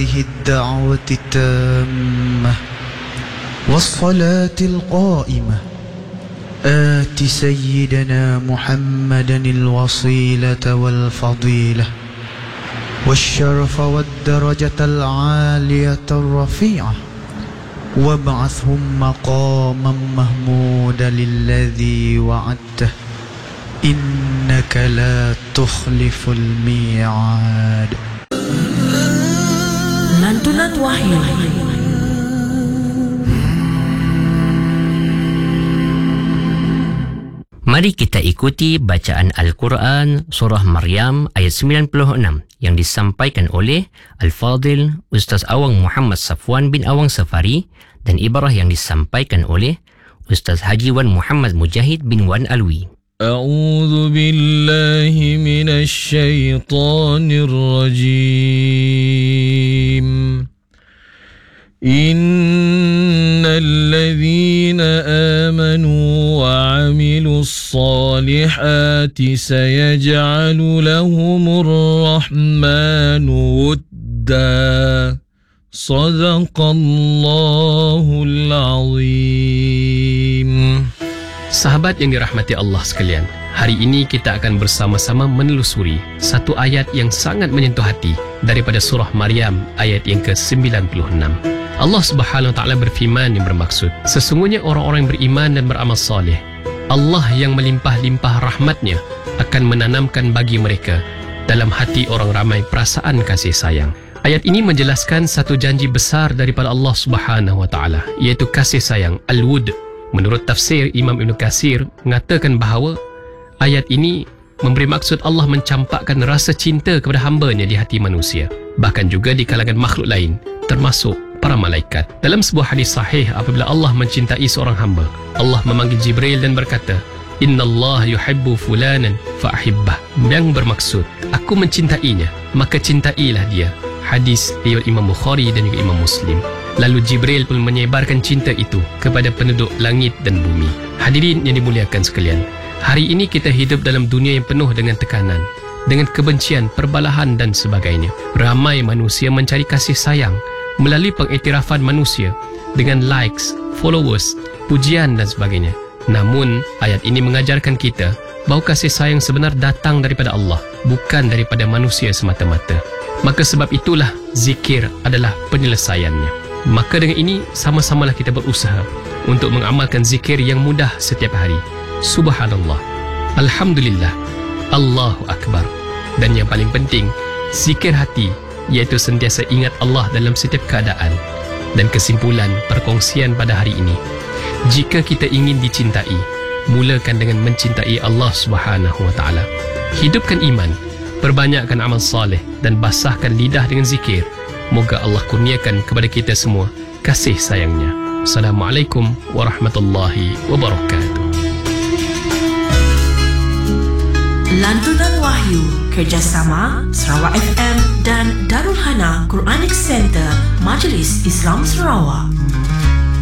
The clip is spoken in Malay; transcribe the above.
هذه الدعوة التامة والصلاة القائمة آت سيدنا محمدا الوصيلة والفضيلة والشرف والدرجة العالية الرفيعة وابعثهم مقاما محمودا الذي وعدته إنك لا تخلف الميعاد. Lantunan Wahyu. Mari kita ikuti bacaan Al-Quran Surah Maryam ayat 96 yang disampaikan oleh Al-Fadil Ustaz Awang Muhammad Safwan bin Awang Safari dan ibarah yang disampaikan oleh Ustaz Haji Wan Muhammad Mujahid bin Wan Alwi. A'udzu billahi minasy syaithanir rajim. Innal ladzina amanu wa 'amilus solihati sayaj'alu lahumur rahmanu wudda. Shadaqallahul azim. Sahabat yang dirahmati Allah sekalian, hari ini kita akan bersama-sama menelusuri satu ayat yang sangat menyentuh hati daripada surah Maryam ayat yang ke-96. Allah Subhanahu wa taala berfirman yang bermaksud, sesungguhnya orang-orang yang beriman dan beramal soleh, Allah yang melimpah-limpah rahmatnya akan menanamkan bagi mereka dalam hati orang ramai perasaan kasih sayang. Ayat ini menjelaskan satu janji besar daripada Allah Subhanahu wa taala, iaitu kasih sayang al-wud. Menurut tafsir Imam Ibn Katsir mengatakan bahawa ayat ini memberi maksud Allah mencampakkan rasa cinta kepada hamba-Nya di hati manusia, bahkan juga di kalangan makhluk lain termasuk para malaikat. Dalam sebuah hadis sahih, apabila Allah mencintai seorang hamba, Allah memanggil Jibril dan berkata, Innallaha yuhibbu fulanan fa'ahibbah, yang bermaksud aku mencintainya, maka cintailah dia. Hadis riwayat Imam Bukhari dan juga Imam Muslim. Lalu Jibril pun menyebarkan cinta itu kepada penduduk langit dan bumi. Hadirin yang dimuliakan sekalian, hari ini kita hidup dalam dunia yang penuh dengan tekanan, dengan kebencian, perbalahan dan sebagainya. Ramai manusia mencari kasih sayang melalui pengiktirafan manusia dengan likes, followers, pujian dan sebagainya. Namun, ayat ini mengajarkan kita bahawa kasih sayang sebenar datang daripada Allah, bukan daripada manusia semata-mata. Maka sebab itulah zikir adalah penyelesaiannya. Maka dengan ini sama-samalah kita berusaha untuk mengamalkan zikir yang mudah setiap hari. Subhanallah, Alhamdulillah, Allahu Akbar. Dan yang paling penting, zikir hati, iaitu sentiasa ingat Allah dalam setiap keadaan. Dan kesimpulan perkongsian pada hari ini, jika kita ingin dicintai, mulakan dengan mencintai Allah Subhanahu wa taala. Hidupkan iman, perbanyakkan amal saleh dan basahkan lidah dengan zikir. Moga Allah kurniakan kepada kita semua kasih sayangnya. Assalamualaikum warahmatullahi wabarakatuh. Lantunan Wahyu kerjasama Sarawak FM dan Darul Hana Quranic Center Majlis Islam Sarawak.